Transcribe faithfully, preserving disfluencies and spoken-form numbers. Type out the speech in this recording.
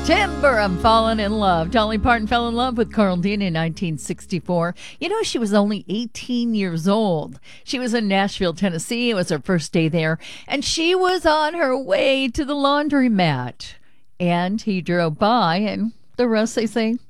Timber, I'm falling in love. Dolly Parton fell in love with Carl Dean in nineteen sixty-four. You know, she was only eighteen years old. She was in Nashville, Tennessee. It was her first day there, and she was on her way to the laundromat. And he drove by, and the rest, they say,